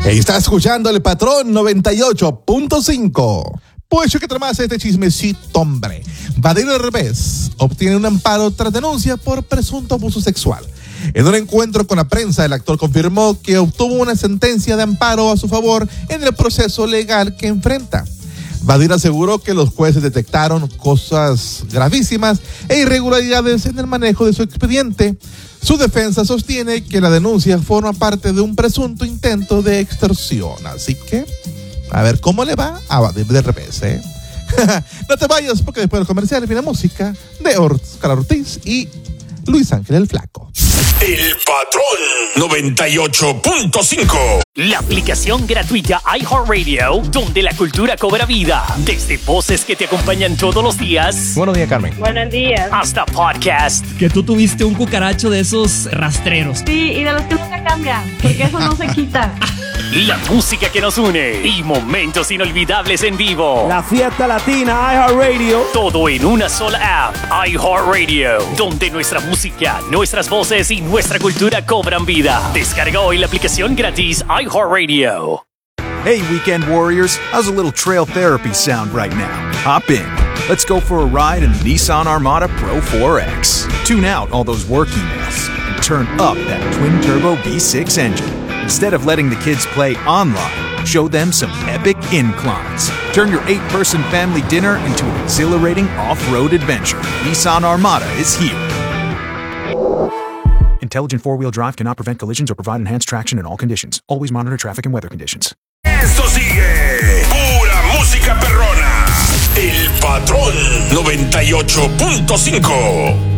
Está escuchando el Patrón 98.5. Pues yo que más este chismecito, hombre. Badir Derbez obtiene un amparo tras denuncia por presunto abuso sexual. En un encuentro con la prensa, el actor confirmó que obtuvo una sentencia de amparo a su favor en el proceso legal que enfrenta. Badir aseguró que los jueces detectaron cosas gravísimas e irregularidades en el manejo de su expediente. Su defensa sostiene que la denuncia forma parte de un presunto intento de extorsión. Así que, a ver cómo le va a Badir Derbez, ¿eh? No te vayas, porque después del comercial viene música de Oscar Ortiz y Luis Ángel el Flaco. El Patrón 98.5. La aplicación gratuita iHeartRadio, donde la cultura cobra vida. Desde voces que te acompañan todos los días. Buenos días, Carmen. Buenos días. Hasta podcast. Que tú tuviste un cucaracho de esos rastreros. Sí, y de los que nunca cambian, porque eso no se quita. La música que nos une y momentos inolvidables en vivo. La fiesta latina iHeartRadio. Todo en una sola app, iHeartRadio, donde nuestra música, nuestras voces y nuestra cultura cobran vida. Descarga hoy la aplicación gratis iHeartRadio. Hey, Weekend Warriors, how's a little trail therapy sound right now? Hop in. Let's go for a ride in the Nissan Armada Pro 4X. Tune out all those work emails and turn up that twin-turbo V6 engine. Instead of letting the kids play online, show them some epic inclines. Turn your 8-person family dinner into an exhilarating off-road adventure. Nissan Armada is here. Intelligent four-wheel drive cannot prevent collisions or provide enhanced traction in all conditions. Always monitor traffic and weather conditions. Esto sigue pura música perrona. El Patrón 98.5.